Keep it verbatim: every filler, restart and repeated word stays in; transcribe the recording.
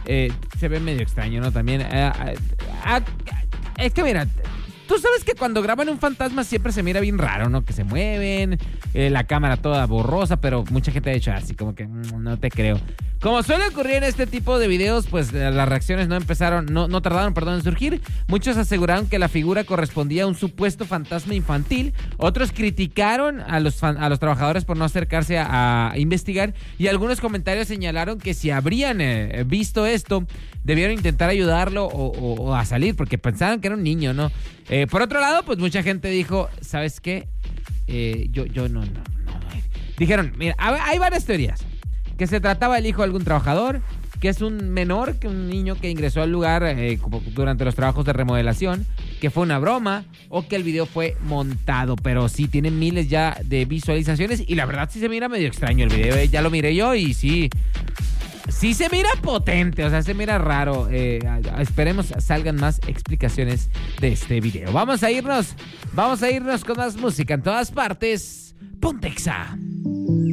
eh, se ve medio extraño, ¿no? También, eh, eh, eh, es que mira, tú sabes que cuando graban un fantasma siempre se mira bien raro, ¿no? Que se mueven, eh, la cámara toda borrosa, pero mucha gente ha dicho así como que mmm, no te creo. Como suele ocurrir en este tipo de videos, pues las reacciones no empezaron, no, no tardaron, perdón, en surgir. Muchos aseguraron que la figura correspondía a un supuesto fantasma infantil. Otros criticaron a los, fan, a los trabajadores por no acercarse a, a investigar. Y algunos comentarios señalaron que si habrían eh, visto esto, debieron intentar ayudarlo o, o, o a salir, porque pensaban que era un niño, ¿no? Eh, por otro lado, pues mucha gente dijo, ¿sabes qué? Eh, yo, yo no, no, no. Dijeron, mira, hay varias teorías. Que se trataba del hijo de algún trabajador, que es un menor, que un niño que ingresó al lugar eh, durante los trabajos de remodelación, que fue una broma, o que el video fue montado. Pero sí, tiene miles ya de visualizaciones y la verdad sí se mira medio extraño el video. Eh. Ya lo miré yo y sí... Sí se mira potente, o sea, se mira raro. Eh, esperemos salgan más explicaciones de este video. Vamos a irnos, vamos a irnos con más música en todas partes. Pontexa.